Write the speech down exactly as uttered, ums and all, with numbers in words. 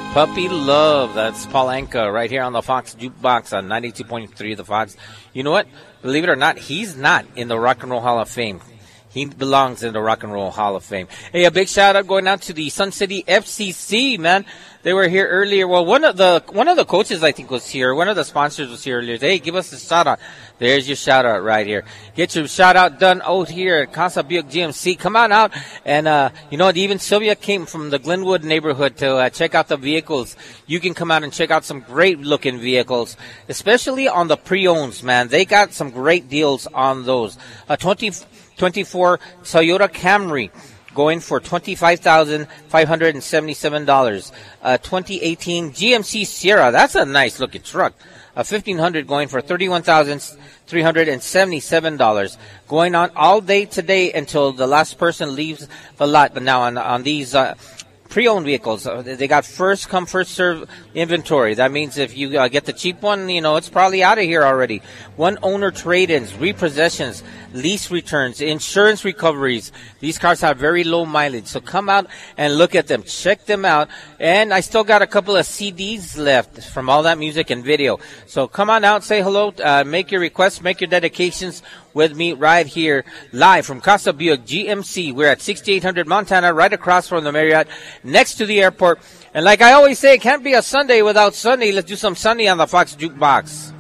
Puppy Love. That's Paul Anka right here on the Fox Jukebox on ninety-two point three of the Fox. You know what? Believe it or not, he's not in the Rock and Roll Hall of Fame. He belongs in the Rock and Roll Hall of Fame. Hey, a big shout out going out to the Sun City F C C, man. They were here earlier. Well, one of the one of the coaches, I think, was here. One of the sponsors was here earlier. Hey, give us a shout out. There's your shout out right here. Get your shout out done out here at Casa Buick G M C. Come on out. And, uh, you know, even Sylvia came from the Glenwood neighborhood to uh, check out the vehicles. You can come out and check out some great looking vehicles, especially on the pre-owns, man. They got some great deals on those. A twenty twenty-four Toyota Camry going for twenty-five thousand five hundred seventy-seven dollars. A twenty eighteen G M C Sierra, that's a nice looking truck. A fifteen hundred going for thirty-one thousand three hundred seventy-seven dollars. Going on all day today until the last person leaves the lot. But now on, on these uh, pre-owned vehicles, uh, they got first come, first serve inventory. That means if you uh, get the cheap one, you know, it's probably out of here already. One owner trade-ins, repossessions, lease returns, insurance recoveries. These cars have very low mileage. So come out and look at them. Check them out. And I still got a couple of C Ds left from all that music and video. So come on out, say hello, uh, make your requests, make your dedications with me right here, live from Casa Buick G M C. We're at sixty-eight hundred Montana, right across from the Marriott, next to the airport. And like I always say, it can't be a Sunday without Sunday. Let's do some Sunday on the Fox Jukebox.